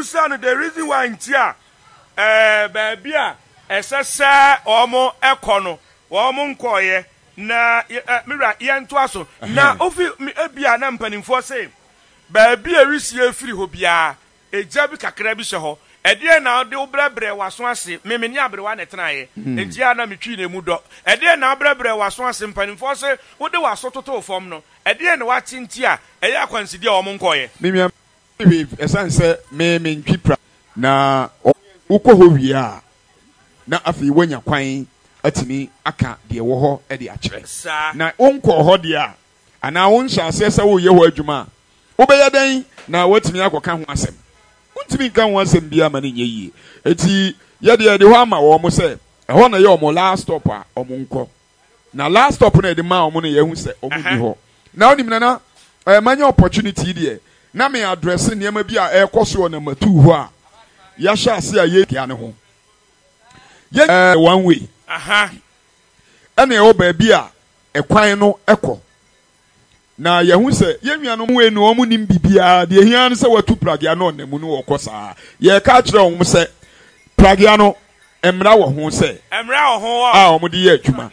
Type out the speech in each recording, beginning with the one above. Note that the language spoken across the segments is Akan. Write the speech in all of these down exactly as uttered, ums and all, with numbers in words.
Musa, the reason why in Tia, eh, baby, Essa, Omo, Econo, Omo Koye, na Mira, Ian Twasso, na Ofi, Ebia, Nampanin for say, baby, a receive free hobia, a jabby cacrabisho, a dear now the Brebre was once, Mimia Brewan at Nae, and Giana Michine Mudo, a dear now Brebre was once in Panin for say, what there was so to form no, a dear no watching Tia, a ya consider Omo Koye. Mimia, as I say, me mean Pipra, na Uko Hovia. Na afi wanya kwan atimi aka de wo ho e de akere na onko ho de a ana won hyase se wo ye ho adwuma wo be yadan na watimi akoka ho asem untimi kan ho asem bia ma ne nyeyie eti ye de de ho ama wo mo se e ho na ye o last stop a o mo nko na last stop na de ma o mo ne ye hu se o mo bi ho na onim na na e manya opportunity de na me address niam bi a e koso na matu ho a ya sha ase a ye kia ne ho. Yes, uh, one way. Aha. And the old baby, a quine no echo. Now, Yahoo say, Yamiano way no moon bibia, the Hian say what two Pragiano, the Munu or Cosa. Ye catch them say, Pragiano, Emra won't say, Emra, oh, Mudia, Juma.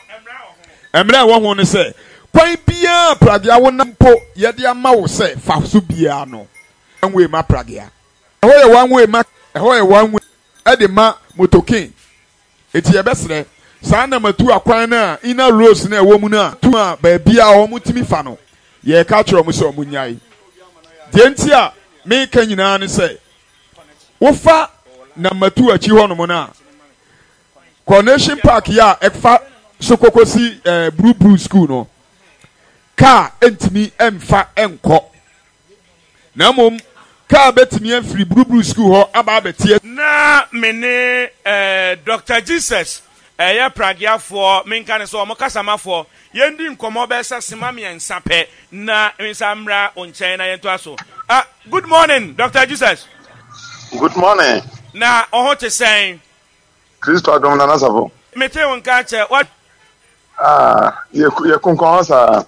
Emra won't say, Quite Pia, Pragia won't po, yet your mouth say, Fasubiano. One way, my Pragia. Ahoy, one way, Mac, ahoy, one way, Edema, Motokin. Eti yebesre sa na matu akwan na ina rose na ewo mu na tuma ba bia o mutimi fa no ye ka kiro mu so munyai de enti a me ka nyina ne se wo fa na matu achi ho no mu na Coronation Park ya ekfa sokokosi eh, Blue Blue School no ka entimi emfa enko na mom ka betimi enfri Blue Blue School ho aba betie na mene eh Doctor Jesus eh ya pragia for menka so mo kasama for yendi nkomo be sasema me ensape na ensamra onchen na yento aso. Ah, good morning Doctor Jesus. Good morning. Na oho te sen Kristo adom na nasafo. Mete won ka che what ah ye ye konkon sa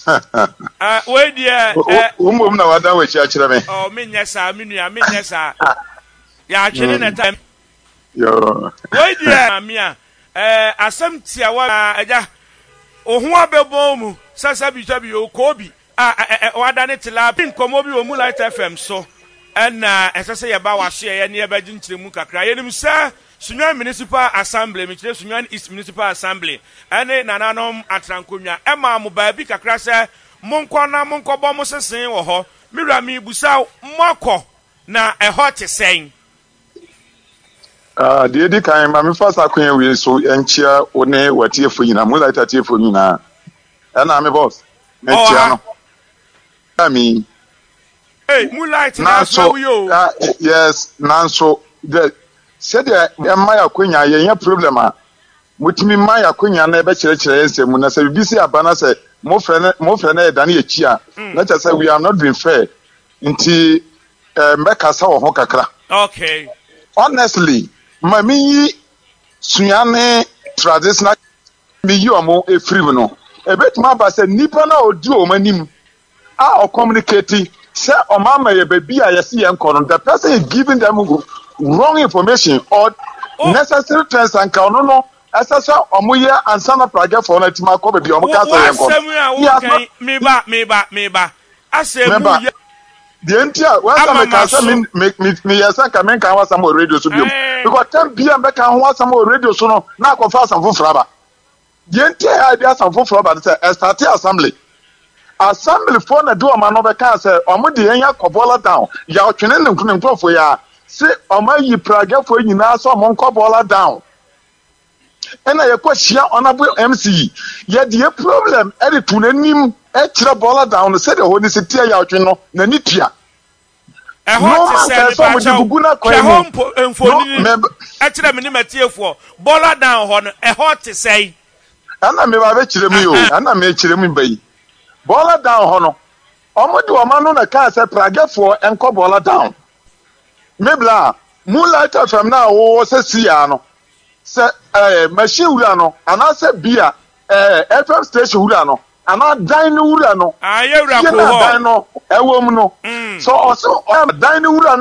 ah we dia eh umom na wada we chi akire me. Oh me nyesa me nua me nyesa ya atwene na time yo we dia mia eh asem tia wa aja ohun abebo mu sasa bi tabi o kobi ah wada ne tila bi nkomo bi o mu Light F M so na esese ye ba wa hye ye ne ye ba ginkyeremu kakra ye nim sa Sunyan Municipal Assembly mi kire Sunyan East Municipal Assembly ene nananom atrankonwa e ma mo ba bi kakra se monko na monko bo mo sesen wo ho miwra mi busa moko na e ho te sen ah de di kan ma mi fa sa kwen wi so enchia one watiefo nyina mo Light atiefo nyina e na me boss enchia no ami hey mo Light na so yo yes nanso the said the maya kwenya ye problem a mutimi maya kwenya na ebe kire kire ensemu na se bibisi abana se mo frene mo frene e dane echi a na cha say we are not being fair nti mbeka sa wo ho kakra. Okay, honestly mami sunyane traditional mi yi omo e free no e betuma ba se nipa na odi o manim a o communicate say o mama ye baby a yesi ye nkono the person is giving them wrong information or oh. necessary things and can no no essential omuye and sana project for na tima ko be omo ka say enko me ba me ba me ba asemu ye the entire when some can say me me me yes can men can was some radio so bi because ten b m be kan ho some radio so no na ko fa some foforo ba the entire idea some foforo ba say start assembly assembly for na do o ma no be kan say omo de enya kobola down ya otwene ne nkunu nkofo ya say oma yi praga for nyina so mo nkobola down ena ye kwahia honorable M C ye de problem e de tunanim e kire bola down say de ho ni se tia ya otwene no na ni tua e ho ti se ni pa cha ho enfoni e kire me ni matiefo bola down ho no e ho ti sei ana me ba be kire mi yo ana me kire mi bayi bola down ho no omo de o ma no na ka say praga for enko bola down mebla mu Light F M na wo se sia no se eh machine wura no ana se bia eh F M station wura no ana dan no wura no aye wura ko ho dan no e wo mu no so also dan no wura